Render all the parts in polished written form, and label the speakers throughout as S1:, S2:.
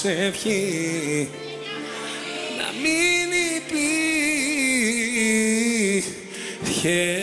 S1: Ευχή να μην υπήρχε.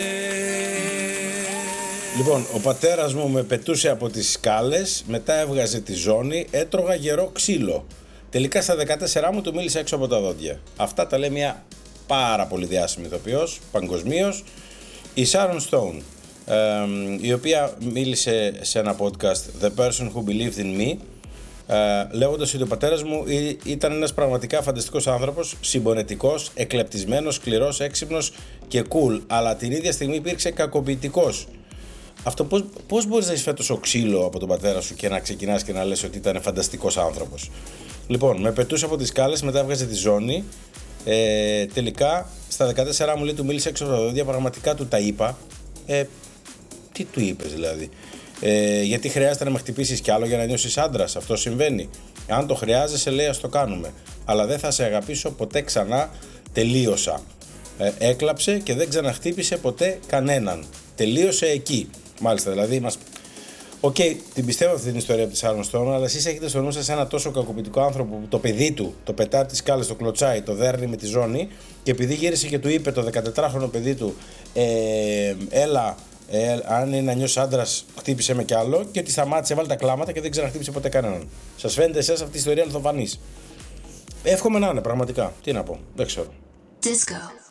S1: Λοιπόν, ο πατέρας μου με πετούσε από τις σκάλες, μετά έβγαζε τη ζώνη, έτρωγα γερό ξύλο. Τελικά στα 14 μου του μίλησε έξω από τα δόντια. Αυτά τα λέει μια πάρα πολύ διάσημη ηθοποιός, παγκοσμίως, η Sharon Stone, η οποία μίλησε σε ένα podcast The Person Who Believed in Me, λέγοντας ότι ο πατέρας μου ήταν ένας πραγματικά φανταστικός άνθρωπος, συμπονετικός, εκλεπτισμένος, σκληρός, έξυπνος και cool, αλλά την ίδια στιγμή υπήρξε κακοποιητικός. Αυτό πώς μπορείς να έχεις φάει τόσο ξύλο από τον πατέρα σου και να ξεκινάς και να λες ότι ήταν φανταστικός άνθρωπος? Λοιπόν, με πετούσε από τις σκάλες, μετά έβγαζε τη ζώνη. Τελικά στα 14 μου λέει του μίλησε έξω από τα δόντια, πραγματικά του τα είπα. Τι του είπες δηλαδή? Γιατί χρειάζεται να με χτυπήσεις κι άλλο για να νιώσεις άντρας? Αυτό συμβαίνει. Αν το χρειάζεσαι, λέει, ας το κάνουμε. Αλλά δεν θα σε αγαπήσω ποτέ ξανά. Τελείωσα. Έκλαψε και δεν ξαναχτύπησε ποτέ κανέναν. Τελείωσε εκεί. Μάλιστα, δηλαδή Οκ, την πιστεύω αυτή την ιστορία από τη Sharon Stone, αλλά εσείς έχετε στο νου σας ένα τόσο κακοποιητικό άνθρωπο που το παιδί του το πετάει από τις σκάλες, το κλωτσάει, το δέρνει με τη ζώνη, και επειδή γύρισε και του είπε το 14χρονο παιδί του, έλα, αν είναι να νιώσεις άντρας, χτύπησε με κι άλλο, και ότι σταμάτησε, έβαλε τα κλάματα και δεν ξαναχτύπησε ποτέ κανέναν. Σας φαίνεται εσάς αυτή η ιστορία αληθοφανής? Εύχομαι να είναι, πραγματικά. Τι να πω, δεν ξέρω. Disco.